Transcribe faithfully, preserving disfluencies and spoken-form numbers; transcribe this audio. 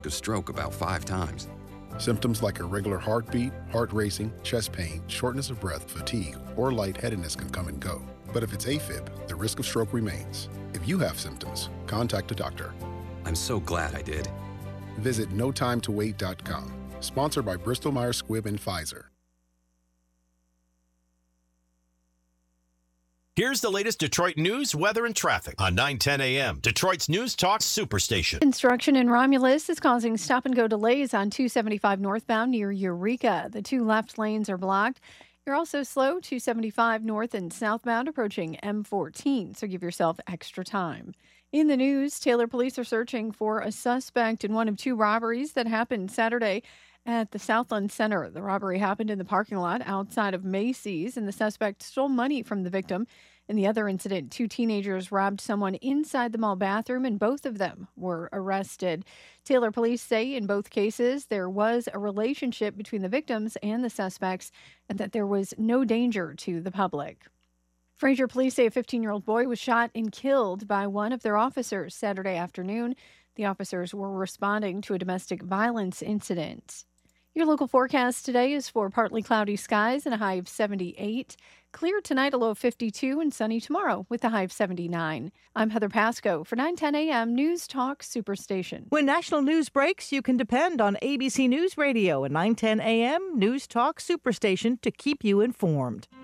a stroke about five times. Symptoms like irregular heartbeat, heart racing, chest pain, shortness of breath, fatigue, or lightheadedness can come and go. But if it's AFib, the risk of stroke remains. If you have symptoms, contact a doctor. I'm so glad I did. Visit no time to wait dot com. Sponsored by Bristol Myers Squibb and Pfizer. Here's the latest Detroit news, weather, and traffic on nine ten A M, Detroit's News Talk Superstation. Construction in Romulus is causing stop-and-go delays on two seventy-five northbound near Eureka. The two left lanes are blocked. You're also slow two seventy-five north and southbound approaching M fourteen, so give yourself extra time. In the news, Taylor police are searching for a suspect in one of two robberies that happened Saturday at the Southland Center. The robbery happened in the parking lot outside of Macy's, and the suspect stole money from the victim. In the other incident, two teenagers robbed someone inside the mall bathroom, and both of them were arrested. Taylor police say in both cases there was a relationship between the victims and the suspects, and that there was no danger to the public. Fraser police say a fifteen-year-old boy was shot and killed by one of their officers Saturday afternoon. The officers were responding to a domestic violence incident. Your local forecast today is for partly cloudy skies and a high of seventy-eight. Clear tonight, a low of fifty-two, and sunny tomorrow with a high of seventy-nine. I'm Heather Pasco for nine ten A M News Talk Superstation. When national news breaks, you can depend on A B C News Radio and nine ten A M News Talk Superstation to keep you informed.